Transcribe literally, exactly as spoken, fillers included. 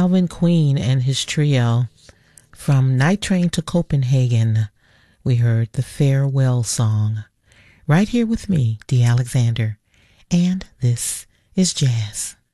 Alvin Queen and his trio. From Night Train to Copenhagen, we heard the Farewell Song. Right here with me, Dee Alexander, and this is Jazz.